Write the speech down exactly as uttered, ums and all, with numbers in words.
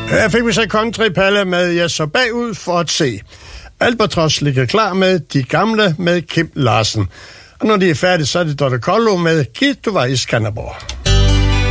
Her fik vi så Countrypalle med Jeg så bagud for at se. Albatros ligger klar med De Gamle med Kim Larsen. Og når de er færdige, så er det Dorte Kollo med Giv du var i Skanderborg.